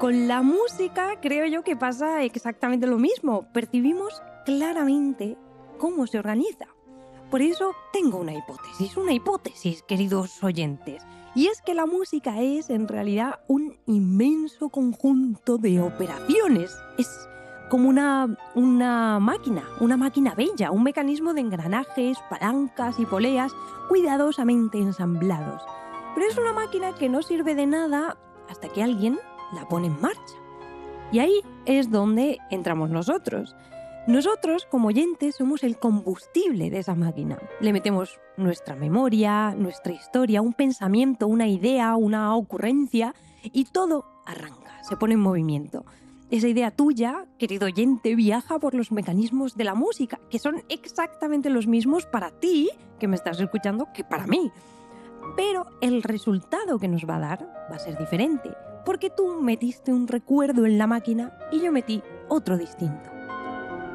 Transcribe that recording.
Con la música creo yo que pasa exactamente lo mismo. Percibimos claramente cómo se organiza. Por eso tengo una hipótesis, queridos oyentes. Y es que la música es en realidad un inmenso conjunto de operaciones. Es como una máquina bella, un mecanismo de engranajes, palancas y poleas cuidadosamente ensamblados. Pero es una máquina que no sirve de nada hasta que alguien la pone en marcha. Y ahí es donde entramos nosotros. Nosotros, como oyentes, somos el combustible de esa máquina. Le metemos nuestra memoria, nuestra historia, un pensamiento, una idea, una ocurrencia y todo arranca, se pone en movimiento. Esa idea tuya, querido oyente, viaja por los mecanismos de la música, que son exactamente los mismos para ti, que me estás escuchando, que para mí. Pero el resultado que nos va a dar va a ser diferente, porque tú metiste un recuerdo en la máquina y yo metí otro distinto.